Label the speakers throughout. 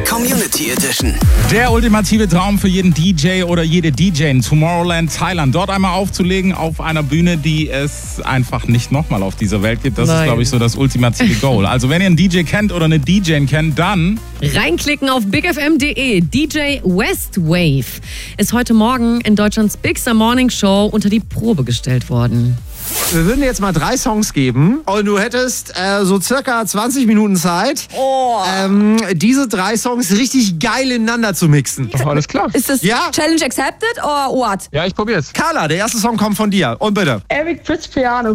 Speaker 1: Community Edition.
Speaker 2: Der ultimative Traum für jeden DJ oder jede DJ in Tomorrowland, Thailand. Dort einmal aufzulegen auf einer Bühne, die es einfach nicht nochmal auf dieser Welt gibt. Das ist, glaube ich, so das ultimative Goal. Also wenn ihr einen DJ kennt oder eine DJ kennt, dann
Speaker 3: reinklicken auf bigfm.de. DJ Westwave ist heute Morgen in Deutschlands Bigster Morning Show unter die Probe gestellt worden.
Speaker 4: Wir würden jetzt mal 3 Songs geben und du hättest so circa 20 Minuten Zeit, diese 3 Songs richtig geil ineinander zu mixen.
Speaker 5: Alles klar.
Speaker 6: Ist das Challenge accepted or what?
Speaker 5: Ja, ich probier's.
Speaker 4: Carla, der erste Song kommt von dir. Und bitte.
Speaker 7: Eric Pritz Piano.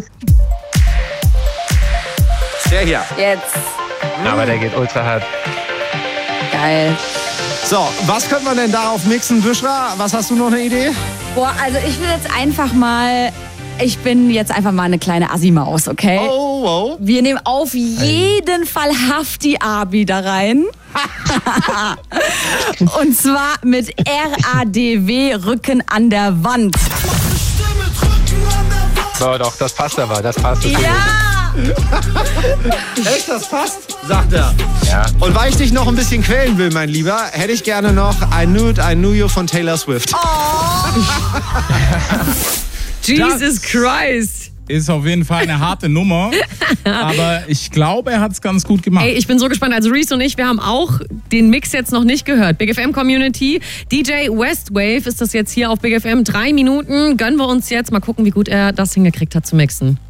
Speaker 4: Der hier.
Speaker 6: Jetzt.
Speaker 5: Aber der geht ultra hart.
Speaker 6: Geil.
Speaker 4: So, was könnte man denn darauf mixen, Büschra? Was hast du noch eine Idee?
Speaker 6: Boah, also ich will jetzt einfach mal... Ich bin jetzt einfach mal eine kleine Assi-Maus, okay?
Speaker 4: Oh.
Speaker 6: Wir nehmen auf jeden Fall Hafti Abi da rein. Und zwar mit RADW, Rücken an der Wand.
Speaker 5: So, doch, das passt aber. Das passt. Das
Speaker 6: Ja!
Speaker 4: Echt, das passt? Sagt er.
Speaker 5: Ja.
Speaker 4: Und weil ich dich noch ein bisschen quälen will, mein Lieber, hätte ich gerne noch I Knew You von Taylor Swift.
Speaker 3: Jesus Christ.
Speaker 2: ist auf jeden Fall eine harte Nummer. Aber ich glaube, er hat es ganz gut gemacht.
Speaker 3: Ey, ich bin so gespannt. Also Reese und ich, wir haben auch den Mix jetzt noch nicht gehört. Big FM Community, DJ Westwave ist das jetzt hier auf Big FM. 3 Minuten gönnen wir uns jetzt. Mal gucken, wie gut er das hingekriegt hat zu mixen.